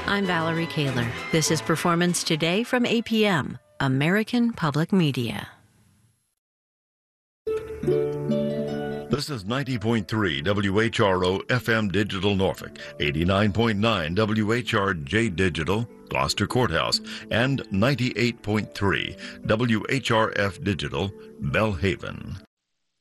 I'm Valerie Kaler. This is Performance Today from APM, American Public Media. This is 90.3 WHRO FM Digital Norfolk, 89.9 WHRJ Digital, Gloucester Courthouse, and 98.3 WHRF Digital, Belhaven.